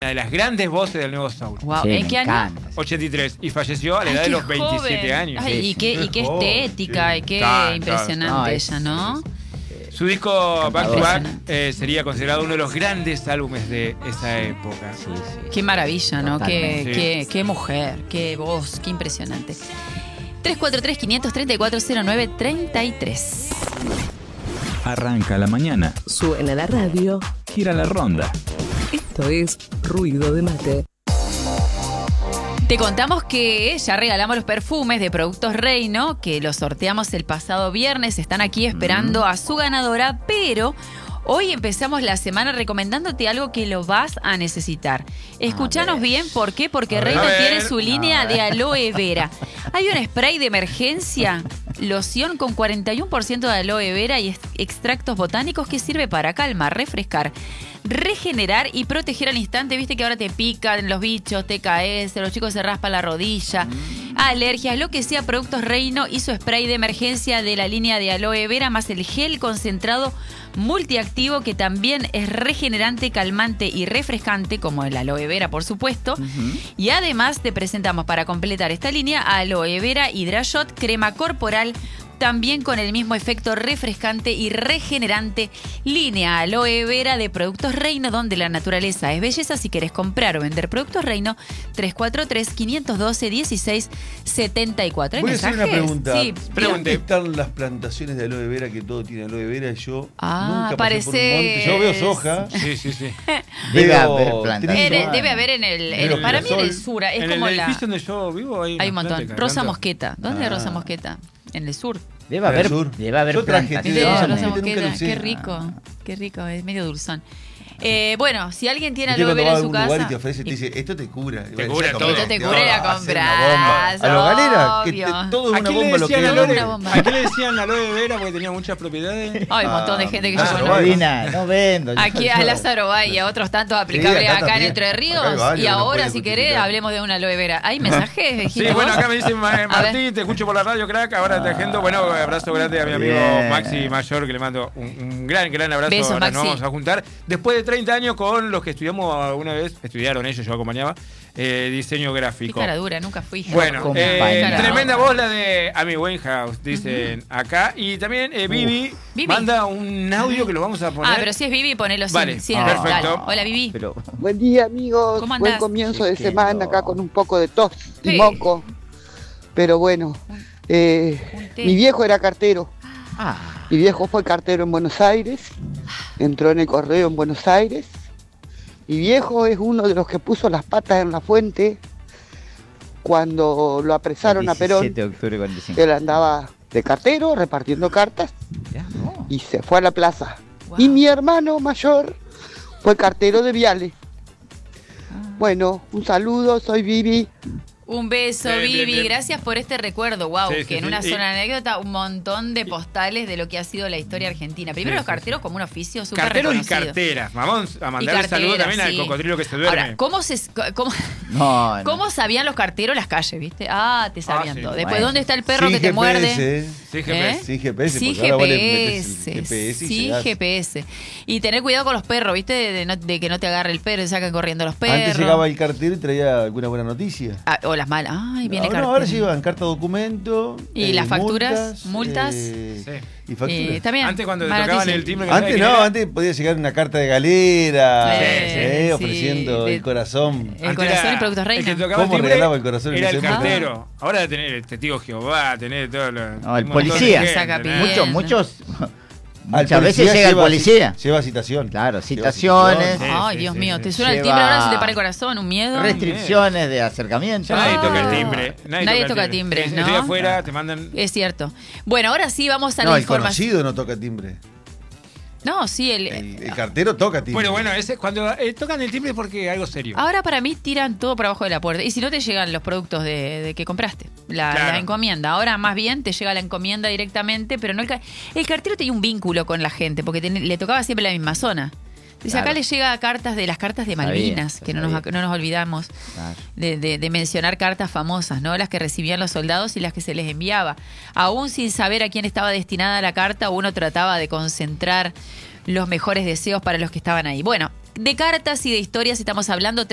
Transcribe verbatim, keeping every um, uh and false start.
Una de las grandes voces del Nuevo Soul. Wow. Sí, ¿En me qué año? encanta. ochenta y tres. Y falleció a la Ay, edad de qué los veintisiete joven. años. Ay, Sí, y qué, sí. y qué Qué joven, estética, sí. y qué Claro, impresionante No, ella, es- ¿no? es- Su disco Back to Back Impresionante. eh, sería considerado uno de los grandes álbumes de esa época. Sí, sí. Qué maravilla, ¿no? Qué, Totalmente. qué, qué mujer, qué voz, qué impresionante. tres cuatro tres, cinco tres cuatro, cero nueve tres tres. Arranca la mañana. Suena la radio. Gira la ronda. Esto es Ruido de Mate. Te contamos que ya regalamos los perfumes de Productos Reino, que los sorteamos el pasado viernes. Están aquí esperando Mm. a su ganadora, pero hoy empezamos la semana recomendándote algo que lo vas a necesitar. Escuchanos A ver. bien, ¿por qué? Porque A ver. Reino A ver. tiene su línea A ver. de aloe vera. Hay un spray de emergencia, loción con cuarenta y uno por ciento de aloe vera y ex- extractos botánicos que sirve para calmar, refrescar, regenerar y proteger al instante. Viste que ahora te pican los bichos, te caes, los chicos se raspan la rodilla, alergias, lo que sea. Productos Reino hizo spray de emergencia de la línea de aloe vera más el gel concentrado multiactivo que también es regenerante, calmante y refrescante, como el aloe vera, por supuesto. Y además te presentamos para completar esta línea aloe vera Hydrashot, crema corporal, también con el mismo efecto refrescante y regenerante. Línea aloe vera de Productos Reino, donde la naturaleza es belleza. Si querés comprar o vender Productos Reino, tres cuatro tres, cinco uno dos, uno seis siete cuatro. ¿Hay Voy a hacer una mensajes? pregunta. Sí, Pregunte. ¿Dónde están las plantaciones de aloe vera que todo tiene aloe vera? Y yo Ah, nunca pasé por un parece- monte. Yo veo soja. Sí, sí, sí. Debe veo haber plantas. trigo. Eh, debe haber en el, en el- Pero para mí en el girasol. sur, es en como el la... edificio donde yo vivo hay, Hay un unas montón. plantas que Rosa cantan. Mosqueta. ¿Dónde es Ah. Rosa Mosqueta? En el sur. Debe Al haber, sur. debe haber Yo traje plantaciones. té ¿Viste? de Rosa Rosa Mosqueta, Mosqueta. nunca lo usé. Qué rico. Qué rico, es medio dulzón. Eh, bueno, si alguien tiene Viste aloe cuando vera vas en a su algún lugar casa... y te ofrece y te y- dice, esto te cura. Te cura todo. Esto te Te cura y la va a hacer una compras. bomba. A los galeras, que te- obvio. todo es ¿A una quién le bomba lo que decían es. aloe? Una bomba. ¿A quién le decían aloe vera? Porque tenía muchas propiedades. Hay un montón de Ah, gente que ah, yo pero conozco. Medina, no vendo. Aquí a Lázaro Bay y a otros tantos aplicables Sí, acá acá en también. Entre Acá hay Ríos. varios Y que no ahora, pueden si querés, justificar. hablemos de una aloe vera. ¿Hay mensajes? Sí, dijiste bueno, vos? acá me dice Ma- A Martí, ver. te escucho por la radio, crack. Ahora te agendo. Bueno, abrazo grande a mi amigo Bien. Maxi Mayor, que le mando un, un gran, gran abrazo. Besos, Ahora Maxi. nos vamos a juntar. Después de treinta años con los que estudiamos alguna vez, estudiaron ellos, yo acompañaba, eh, diseño Qué gráfico. cara dura, nunca fui. Bueno, eh, Compañía. tremenda voz la de Amy Winehouse, dicen acá. Y también eh, Vivi Vivi. manda un audio que lo vamos a poner. Ah, pero si es Vivi, ponelo sin, Vale, sin ah, dale. perfecto. Hola, Vivi. Pero Buen día, amigos. ¿Cómo andás? Buen comienzo de Chequendo. semana acá con un poco de tos y Sí. moco. Pero bueno, eh, Un té. mi viejo era cartero. ah, Mi viejo fue cartero en Buenos Aires. Entró en el correo en Buenos Aires. Mi viejo es uno de los que puso las patas en la fuente cuando lo apresaron a Perón. diecisiete de octubre cuarenta y cinco. Él andaba de cartero repartiendo cartas Ya, no. y se fue a la plaza. Wow. Y mi hermano mayor fue cartero de Viale. Bueno, un saludo, soy Vivi. Un beso, Bien, bien, Vivi. bien. Gracias por este recuerdo. Wow, Sí, que sí, en sí. una Y- sola anécdota, un montón de postales de lo que ha sido la historia argentina. Primero Sí, los sí, carteros como un oficio súper Carteros y reconocido. carteras. Vamos a Y mandarle carteras, saludo también al sí. cocodrilo que se duerme. Ahora, ¿cómo, se, cómo, No, no. ¿cómo sabían los carteros las calles, viste? Ah, te sabían sí. todo. Después, Bueno. ¿dónde está el perro Sí, que te G P S, muerde? Sí, G P ¿Eh? S. Sí, G P S, Sí, porque ahora vos le metés GPS. el G P S y Sí, llegás. G P S. Y tener cuidado con los perros, ¿viste? De, de no- de que no te agarre el perro y sacan corriendo los perros. Antes llegaba el cartero y traía alguna buena noticia. Ah, o las malas. Ay, viene No, cartero. no, ahora llevan carta documento. ¿Y eh, las facturas? multas. ¿Multas? eh, Sí. Y facturas. Eh, también. Antes cuando te mala tocaban noticia. el timbre. que Antes sabía no, quién era. antes podía llegar una carta de galera, Sí, eh, sí, ofreciendo de- el corazón. El Antes corazón era- y Productos Reina. El que tocaba el ¿Cómo timbre regalaba el corazón en era esa el época? cartero. Ahora de tener el testigo Jehová, tener todo lo. No, el un montón de policía. gente, Saca ¿no? bien. Muchos, muchos. Al Muchas veces policía llega el lleva policía. ci- Lleva citación. Claro, Lleva citaciones. citación. Sí, Ay, sí, Dios sí, mío, sí. te suena el Lleva timbre ahora se te para el corazón, un miedo. Restricciones de acercamiento. Ya nadie Ah. toca el timbre. Nadie, Nadie toca, toca el timbre, Sí, ¿no? Estoy afuera, te mandan. Es cierto. Bueno, ahora sí vamos a No, la el información. conocido no toca timbre. No, sí, el, El, el cartero toca timbre. Bueno, bueno, ese, cuando eh, tocan el timbre es porque algo serio. ahora para mí tiran todo por abajo de la puerta. Y si no te llegan los productos de, de que compraste, la, Claro. la encomienda. Ahora más bien te llega la encomienda directamente, pero no el, ca- el cartero tenía un vínculo con la gente porque ten- le tocaba siempre la misma zona. Dice, acá Claro. le llega cartas de las cartas de Sabía, Malvinas, que no nos, sabía. no nos olvidamos Claro. de, de- de mencionar cartas famosas, ¿no? Las que recibían los soldados y las que se les enviaba. Aún sin saber a quién estaba destinada la carta, uno trataba de concentrar los mejores deseos para los que estaban ahí. Bueno, de cartas y de historias estamos hablando.